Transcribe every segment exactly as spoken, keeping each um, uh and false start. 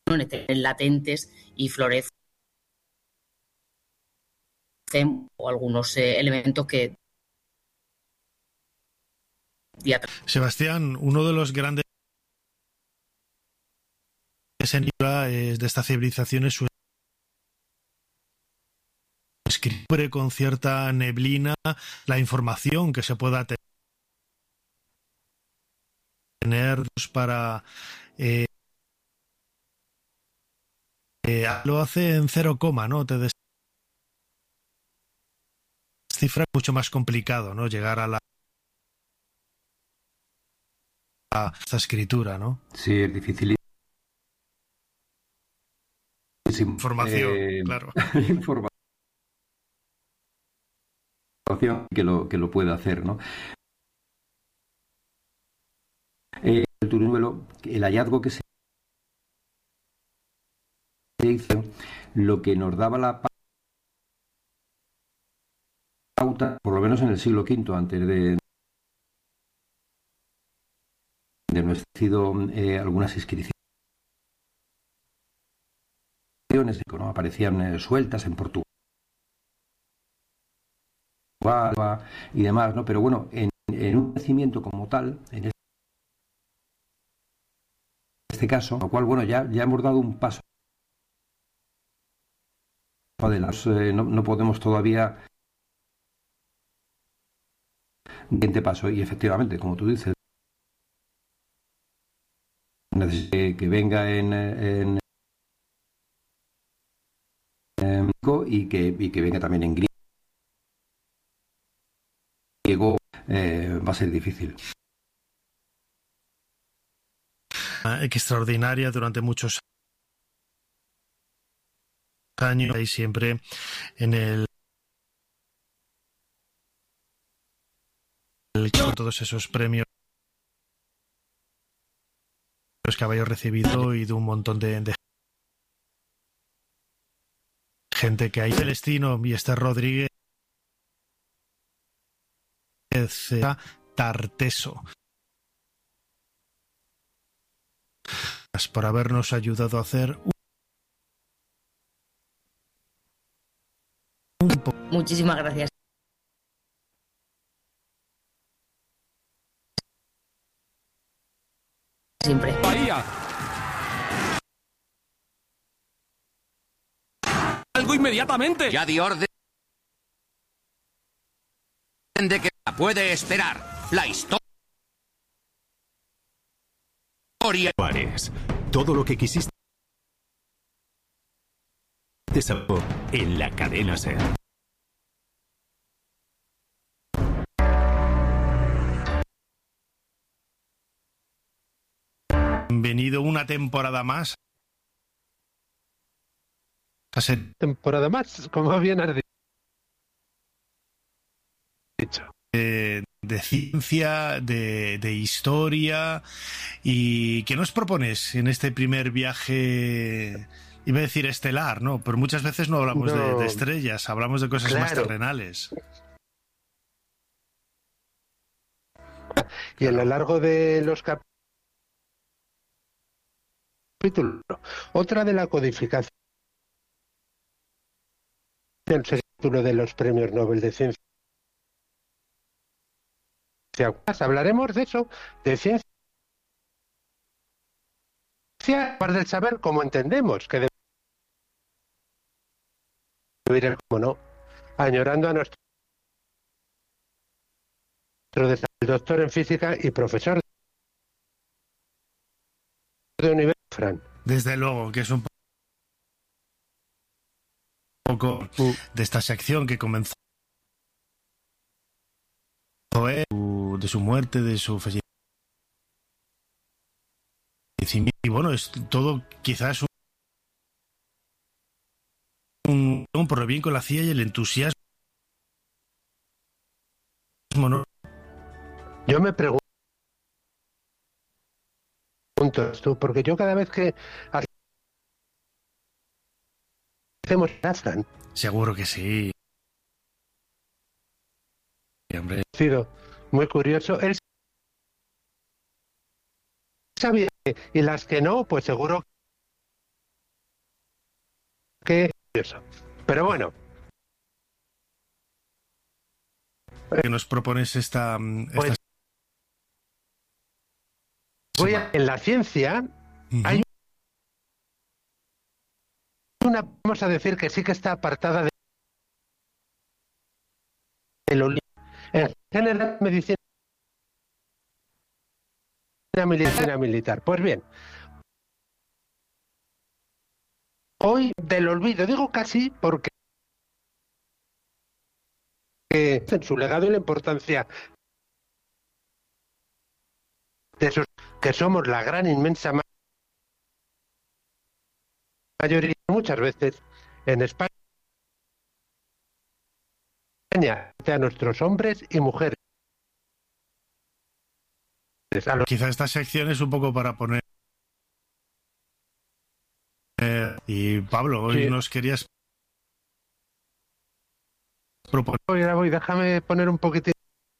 latentes y florecen o algunos eh, elementos que... Sebastián, uno de los grandes es de esta civilización es su escribe con cierta neblina la información que se pueda tener para eh, eh, lo hace en cero coma, ¿no? Te descifra mucho más complicado, ¿no? Llegar a la a esta escritura, ¿no? Sí, es difícil. Información, eh, claro. Información que lo, que lo pueda hacer, ¿no? Eh, el Turunuelo, el hallazgo que se hizo, lo que nos daba la pauta, por lo menos en el siglo quinto, antes de, de nuestro sido eh, algunas inscripciones, ¿no? Aparecían eh, sueltas en Portugal y demás, ¿no? Pero bueno, en, en un nacimiento como tal, en este caso, lo cual, bueno, ya, ya hemos dado un paso adelante. Eh, no, no podemos todavía siguiente paso, y efectivamente, como tú dices, necesito que venga en, en, en y, que, y que venga también en griego, eh, va a ser difícil. Extraordinaria durante muchos años y siempre en el, el con todos esos premios que habéis recibido y de un montón de, de gente que hay. Celestino y Esther Rodríguez Tarteso por habernos ayudado a hacer un poco. Muchísimas gracias. Siempre. Bahía. Algo inmediatamente. Ya di orden de que puede esperar. La historia. Juárez, todo lo que quisiste saber en la cadena SER. Bienvenido una temporada más. Temporada más, como bien has dicho. Eh, de ciencia, de, de historia. ¿Y qué nos propones en este primer viaje? Iba a decir estelar, ¿no? Pero muchas veces no hablamos no. De, de estrellas, hablamos de cosas claro. más terrenales. Y a lo largo de los capítulos, otra de la codificación del título de los premios Nobel de Ciencia. Hablaremos de eso, de ciencia, del saber como entendemos que debe ir, como no, añorando a nuestro doctor en física y profesor de universidad, Fran. Desde luego, que es un poco uh. de esta sección que comenzó de su muerte, de su fallecimiento. Y bueno, es todo quizás un, un por lo bien con la C I A y el entusiasmo. ¿No? Yo me pregunto esto, porque yo cada vez que hacemos Fran. Seguro que sí. Hombre. Ha sido muy curioso. Él sabía, y las que no, pues seguro que eso. Pero bueno. Que nos propones esta... Pues, esta... Voy a, en la ciencia uh-huh. hay una, vamos a decir que sí que está apartada de, de lo en general medicina militar, militar. Pues bien, hoy del olvido, digo casi porque eh, en su legado y la importancia de esos que somos la gran inmensa mayoría, muchas veces en España, a nuestros hombres y mujeres. Quizá esta sección es un poco para poner... Eh, y Pablo, hoy sí. nos querías proponer... Voy, voy, déjame poner un poquitín...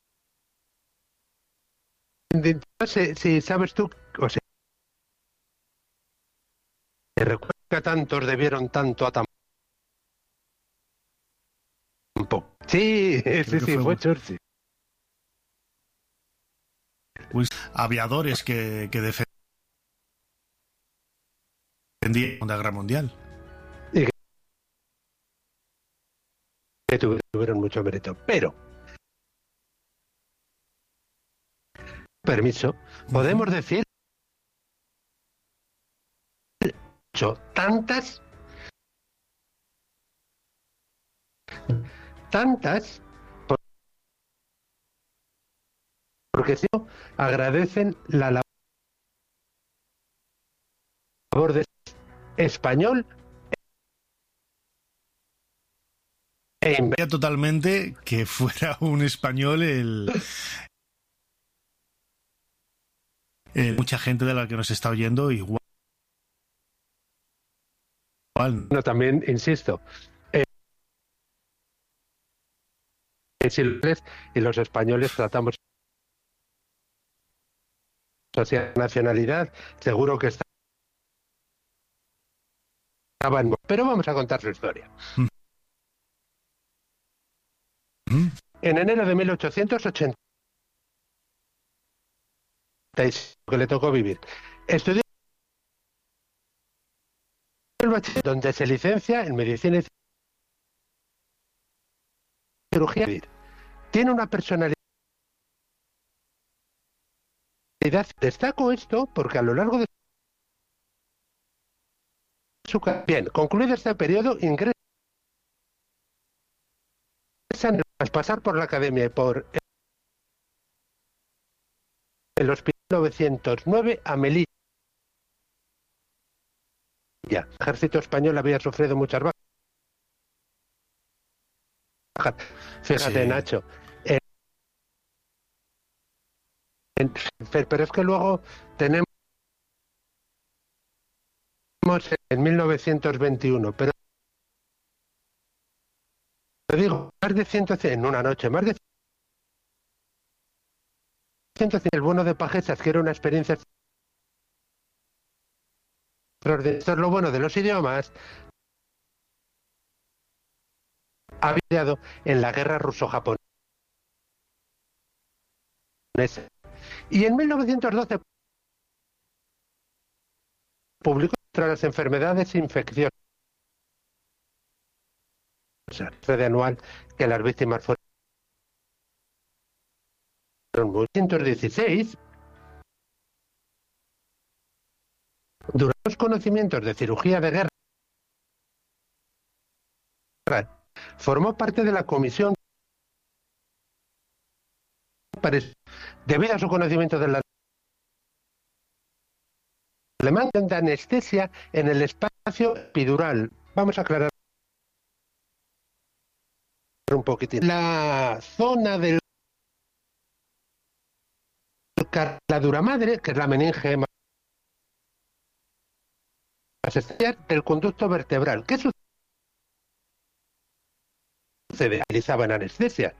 Si, si sabes tú, o sea, te recuerdo que tantos debieron tanto a tan poco. Sí, sí, sí, fue, fue Churchill. Pues, aviadores que, que defendían la Segunda Guerra Mundial. Y que, que tuvieron mucho mérito. Pero, permiso, podemos decir tantas tantas porque si no agradecen la labor de español e inventó totalmente que fuera un español el, el mucha gente de la que nos está oyendo igual. No, también insisto, eh, si los, y los españoles tratamos hacia nacionalidad, seguro que está, estaba en... Pero vamos a contar su historia. Mm. Mm. En enero de mil ochocientos ochenta y seis, que le tocó vivir, estudió el bachiller, donde se licencia en medicina y cirugía. Tiene una personalidad. Destaco esto porque a lo largo de su carrera, bien, concluido este periodo, ingresa al pasar por la academia y por el hospital mil novecientos nueve a Melilla. El ejército español había sufrido muchas bajas. Fíjate, sí. Nacho. Eh, en, pero es que luego tenemos en mil novecientos veintiuno, pero te digo, más de ciento cien en una noche, más de ciento cien. El bono de Pajesas, que era una experiencia extraordinaria. Esto es lo bueno de los idiomas. Había estado en la guerra ruso-japonesa. Y en mil novecientos doce publicó contra las enfermedades infecciosas de anual que las víctimas fueron mil novecientos dieciséis. Durante los conocimientos de cirugía de guerra, formó parte de la comisión debido a su conocimiento de la alemán de anestesia en el espacio epidural. Vamos a aclarar un poquitín. La zona del la dura madre, que es la meninge más del conducto vertebral. ¿Qué sucede? Utilizaban anestesia.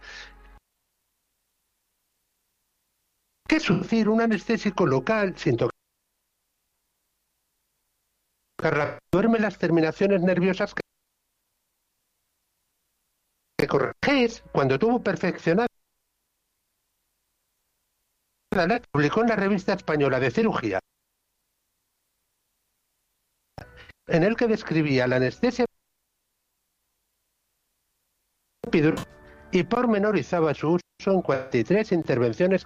¿Qué es decir? Un anestésico local sin tocar la... Duerme las terminaciones nerviosas que Después, cuando tuvo perfeccionada, la publicó en la Revista Española de Cirugía, en el que describía la anestesia epidural y pormenorizaba su uso en cuarenta y tres intervenciones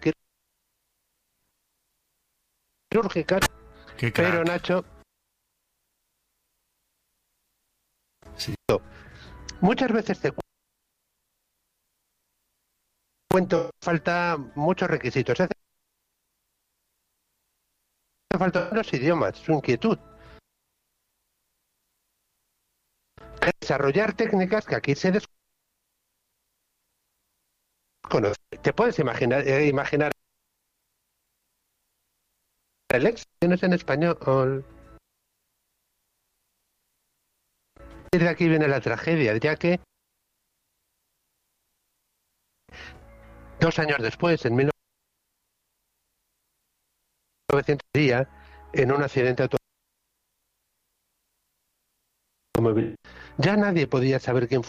quirúrgicas. Qué crack. Pero Nacho, Sí. muchas veces te cuento, falta muchos requisitos. Hace falta los idiomas, su inquietud. Desarrollar técnicas que aquí se desconocen. Te puedes imaginar, eh, imaginar el éxito en español. Y de aquí viene la tragedia, ya que dos años después, en mil novecientos, en un accidente automóvil, ya nadie podía saber quién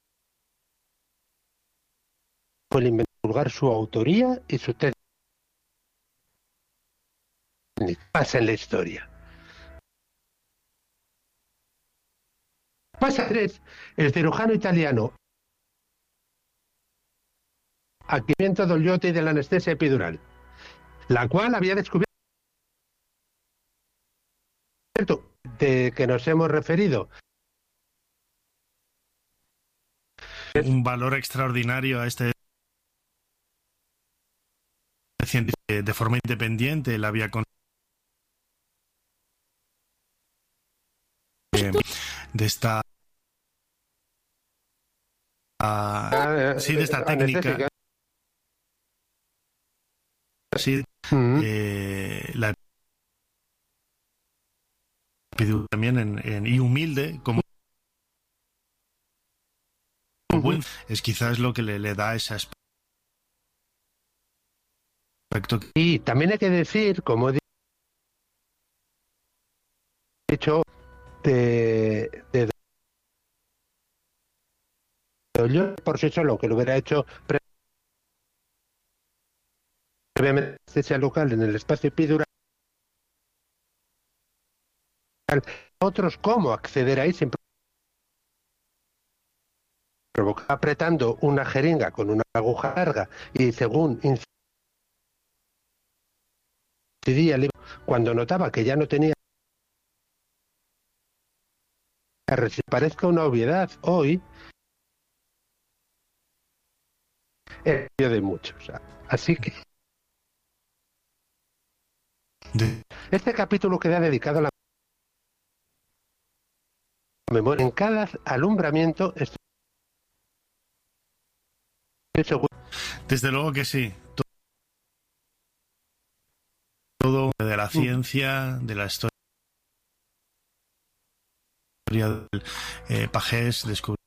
fue el inventor, divulgar su autoría y su técnica. Pasa en la historia. Pasa tres, el cirujano italiano Acquirente Dogliotti de la anestesia epidural, la cual había descubierto de que nos hemos referido. Un valor extraordinario a este científico de forma independiente. Él había con de esta uh, sí de esta técnica sí uh-huh. eh, la epidural también en, en, y humilde como uh-huh. buen, es quizás lo que le, le da ese aspecto. Y también hay que decir, como he dicho, de, de yo por sí solo, que lo hubiera hecho previamente anestesia local en el espacio epidural, otros cómo acceder ahí sin provocar, apretando una jeringa con una aguja larga y según incidía cuando notaba que ya no tenía, parezca una obviedad hoy, es de muchos. Así que este capítulo queda dedicado a la memoria. En cada alumbramiento estoy seguro. Desde luego que sí. Todo de la ciencia, de la historia del eh, Pagés, descubrido,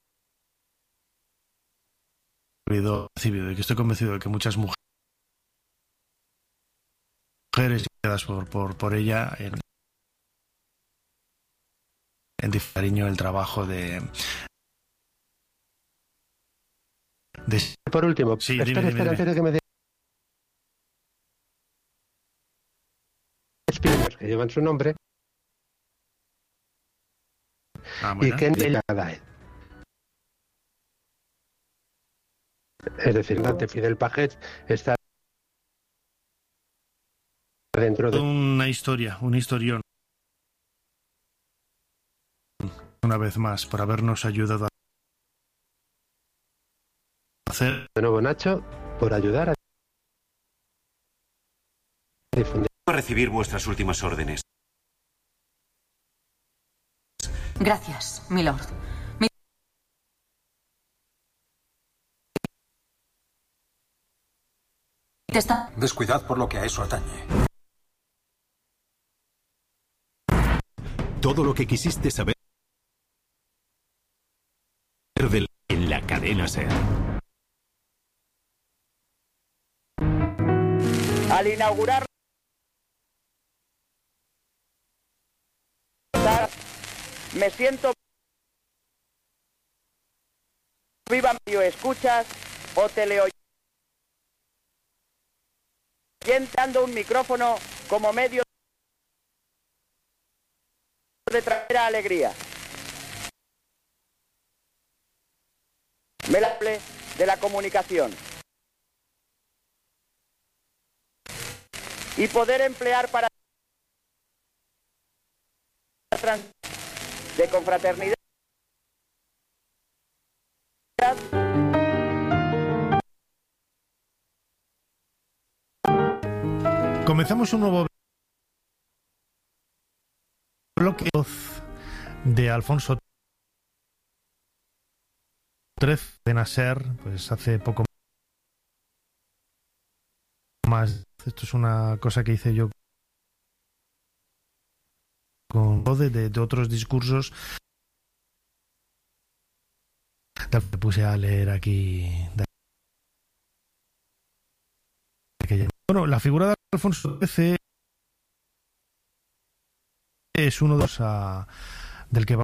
recibido, y que estoy convencido de que muchas mujeres mujeres por, por, por ella en, en cariño el trabajo de, de... Por último, sí, espera, dime, espera, dime, espera que me dé espíritus que llevan su nombre ah, y que ella da él. Es decir, ante Fidel Pagés está dentro de una historia, un historión. Una vez más, por habernos ayudado a hacer. De nuevo, Nacho, por ayudar a difundir. A recibir vuestras últimas órdenes. Gracias, milord. Mi... Está... Descuidad por lo que a eso atañe. Todo lo que quisiste saber del en la cadena SER. Al inaugurar me siento viva medio escuchas o teleoyentes, dando un micrófono como medio de traer alegría. Melable de la comunicación. Y poder emplear para de confraternidad. Comenzamos un nuevo bloque de Alfonso trece de Nasser, pues hace poco más. Esto es una cosa que hice yo con de, de, de otros discursos. Me puse a leer aquí. Bueno, la figura de Alfonso trece es uno de los uh, del que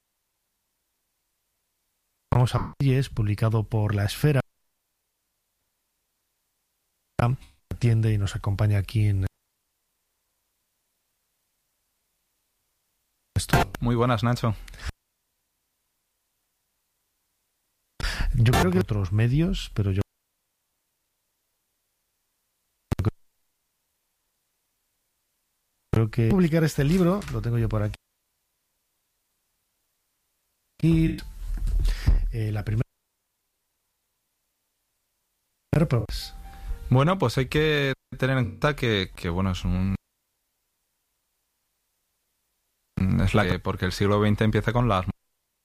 vamos a y es publicado por La Esfera. Atiende y nos acompaña aquí en esto. Muy buenas, Nacho. Yo creo que otros medios, pero yo creo que publicar este libro, lo tengo yo por aquí. Y eh, la primera pues, bueno, pues hay que tener en cuenta que, que bueno, es un es la que porque el siglo veinte empieza con las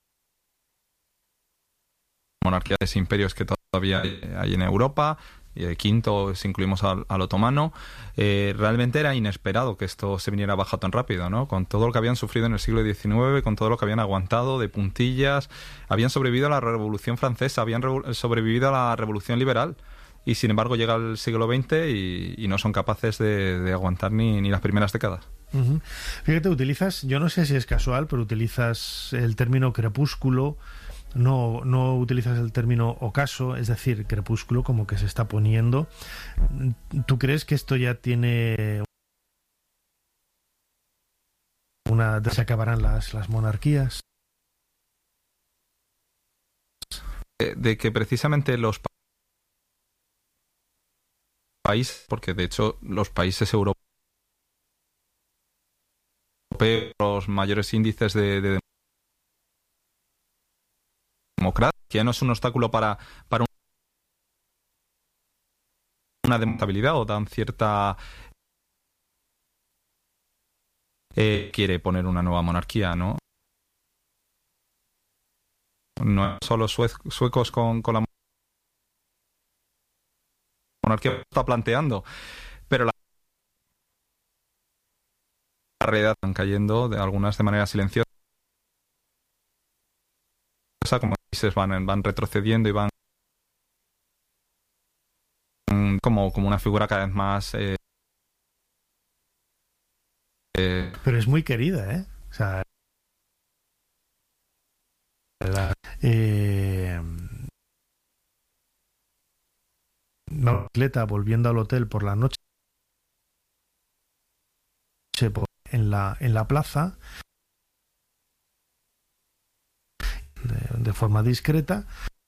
monarquías e imperios que todavía hay en Europa. Y el quinto, si incluimos al, al otomano, eh, realmente era inesperado que esto se viniera abajo tan rápido, ¿no? Con todo lo que habían sufrido en el siglo diecinueve, con todo lo que habían aguantado de puntillas, habían sobrevivido a la Revolución Francesa, habían re- sobrevivido a la Revolución Liberal, y sin embargo llega el siglo veinte y, y no son capaces de, de aguantar ni, ni las primeras décadas. Uh-huh. Fíjate, utilizas, yo no sé si es casual, pero utilizas el término crepúsculo. No, no utilizas el término ocaso, es decir, crepúsculo, como que se está poniendo. ¿Tú crees que esto ya tiene una... se acabarán las, las monarquías? De, de que precisamente los pa- países, porque de hecho los países europeos, los mayores índices de, de democracia, ya no es un obstáculo para, para una democratibilidad o dan cierta eh, quiere poner una nueva monarquía, ¿no? No solo sue- suecos con, con la monarquía lo está planteando, pero la realidad están cayendo de algunas de manera silenciosa, como países van, van retrocediendo y van como, como una figura cada vez más eh, eh, pero es muy querida, ¿eh? O sea, la, eh, la atleta volviendo al hotel por la noche en la en la plaza de, de forma discreta,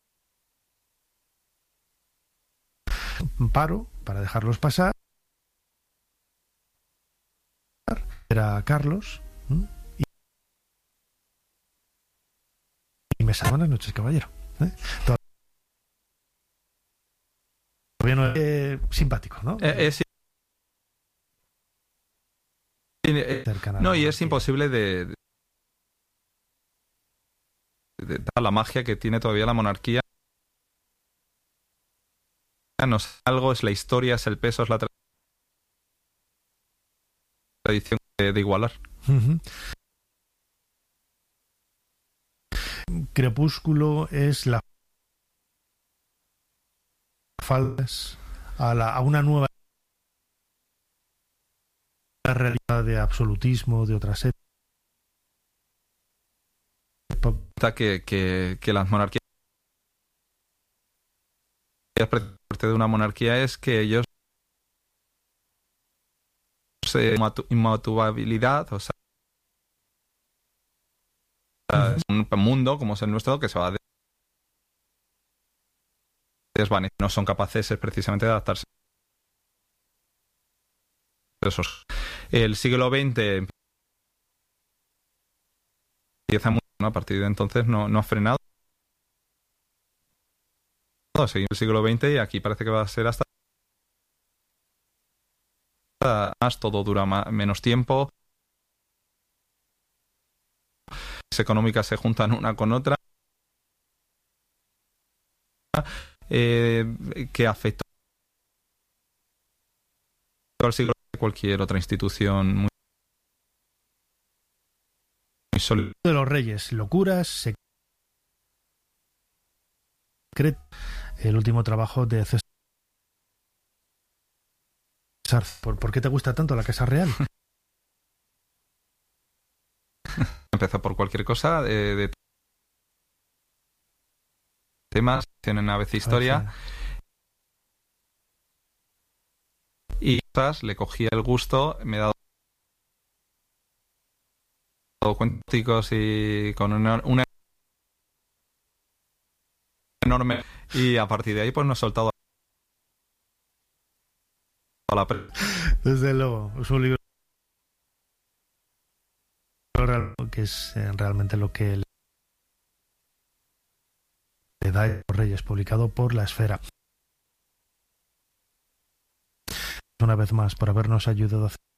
paro para dejarlos pasar. Era Carlos, ¿m? y me salvan las noches, caballero. ¿eh? Todavía no es eh, simpático, ¿no? Eh, es, eh, no, y es imposible de, de, de, de la magia que tiene todavía la monarquía. No es algo, es la historia, es el peso, es la tradición de, de igualar. Uh-huh. Crepúsculo es la faltas a, la, a una nueva realidad de absolutismo de otras épocas. Que, que, que las monarquías parte de una monarquía es que ellos eh, inmutabilidad, o sea, uh-huh. es un mundo como es el nuestro que se va a desvanecer, no son capaces precisamente de adaptarse. Esos. El siglo veinte empieza muy, ¿no? A partir de entonces no, no ha frenado. Seguimos el siglo veinte y aquí parece que va a ser hasta más, todo dura más, menos tiempo. Las económicas se juntan una con otra, eh, que afectó al siglo de cualquier otra institución muy, muy sólida. De los reyes, locuras, secreto, el último trabajo de César. ¿Por, ¿Por qué te gusta tanto la Casa Real? Empezó por cualquier cosa, de, de temas, tienen a veces historia. Y quizás le cogía el gusto, me he dado cuenticos y con una, una enorme, y a partir de ahí pues nos he soltado a la pre- Desde luego, es un libro que es realmente lo que le da a los Reyes, publicado por La Esfera. Una vez más, por habernos ayudado a hacer